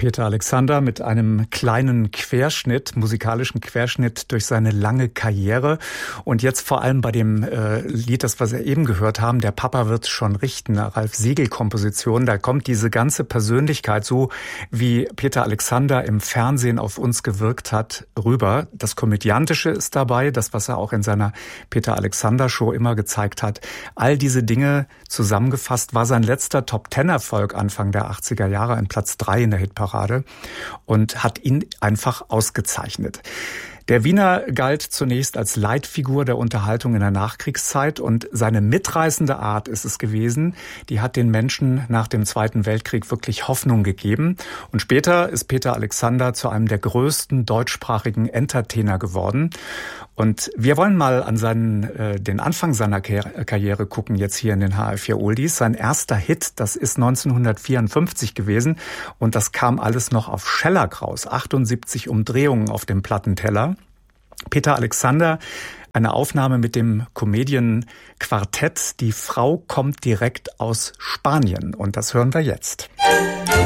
Peter Alexander mit einem kleinen Querschnitt, musikalischen Querschnitt durch seine lange Karriere. Und jetzt vor allem bei dem Lied, das wir eben gehört haben, Der Papa wird schon richten, eine Ralf Siegel-Komposition, da kommt diese ganze Persönlichkeit, so wie Peter Alexander im Fernsehen auf uns gewirkt hat, rüber. Das Komödiantische ist dabei, das, was er auch in seiner Peter Alexander-Show immer gezeigt hat. All diese Dinge zusammengefasst war sein letzter Top-10-Erfolg Anfang der 80er Jahre, ein Platz 3 in der Hitparade und hat ihn einfach ausgezeichnet. Der Wiener galt zunächst als Leitfigur der Unterhaltung in der Nachkriegszeit und seine mitreißende Art ist es gewesen, die hat den Menschen nach dem Zweiten Weltkrieg wirklich Hoffnung gegeben. Und später ist Peter Alexander zu einem der größten deutschsprachigen Entertainer geworden. Und wir wollen mal an den Anfang seiner Karriere gucken, jetzt hier in den HR4 Oldies. Sein erster Hit, das ist 1954 gewesen und das kam alles noch auf Schellack raus. 78 Umdrehungen auf dem Plattenteller. Peter Alexander, eine Aufnahme mit dem Comedian-Quartett Die Frau kommt direkt aus Spanien. Und das hören wir jetzt.